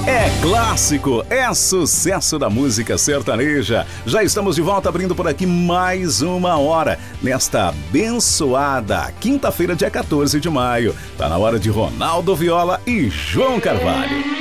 É clássico, é sucesso da música sertaneja. Já estamos de volta abrindo por aqui mais uma hora, nesta abençoada quinta-feira, dia 14 de maio. Tá na hora de Ronaldo Viola e João Carvalho.